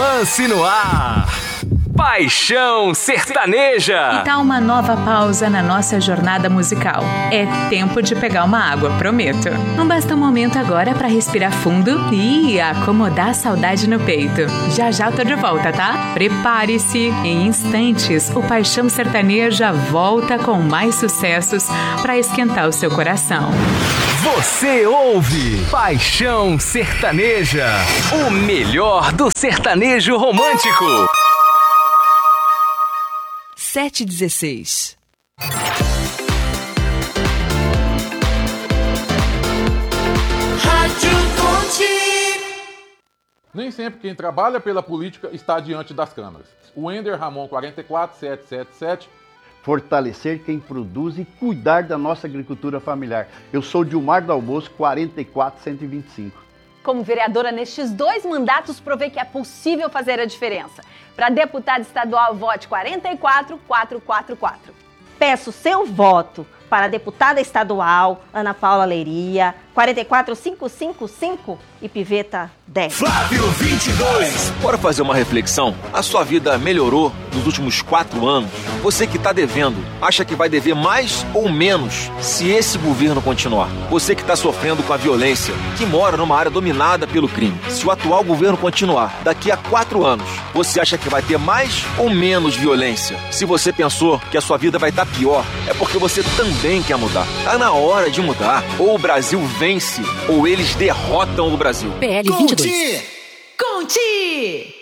Romance no ar. Paixão Sertaneja. E tá uma nova pausa na nossa jornada musical. É tempo de pegar uma água, prometo. Não basta um momento agora pra respirar fundo e acomodar a saudade no peito. Já já eu tô de volta, tá? Prepare-se. Em instantes, o Paixão Sertaneja volta com mais sucessos pra esquentar o seu coração. Você ouve Paixão Sertaneja, o melhor do sertanejo romântico. 7h16. Nem sempre quem trabalha pela política está diante das câmeras. O Ender Ramon 44777. Fortalecer quem produz e cuidar da nossa agricultura familiar. Eu sou Dilmar do Almoço 44125. Como vereadora nestes 2 mandatos, provei que é possível fazer a diferença. Para deputada estadual, vote 44444. Peço seu voto para a deputada estadual Ana Paula Leiria, 44555 e Piveta 10. Flávio 22. Bora fazer uma reflexão? A sua vida melhorou nos últimos 4 anos? Você que está devendo, acha que vai dever mais ou menos se esse governo continuar? Você que está sofrendo com a violência, que mora numa área dominada pelo crime, se o atual governo continuar, daqui a 4 anos, você acha que vai ter mais ou menos violência? Se você pensou que a sua vida vai estar pior, é porque você também quer mudar. Tá na hora de mudar. Ou o Brasil vence, ou eles derrotam o Brasil. PL 22. Conte!